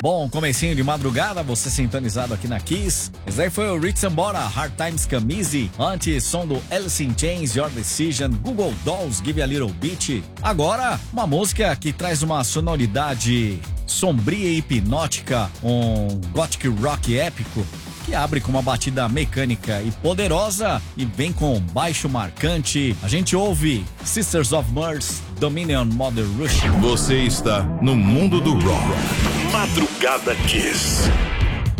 Bom, comecinho de madrugada, você sintonizado aqui na Kiss. Esse daí foi o Rich Sambora, Hard Times Come Easy. Antes, som do Alice in Chains, Your Decision, Google Dolls, Give a Little Beat. Agora, uma música que traz uma sonoridade sombria e hipnótica, um gothic rock épico, que abre com uma batida mecânica e poderosa e vem com um baixo marcante. A gente ouve Sisters of Mercy, Dominion, Mother Russia. Você está no mundo do rock. Madrugada Kiss.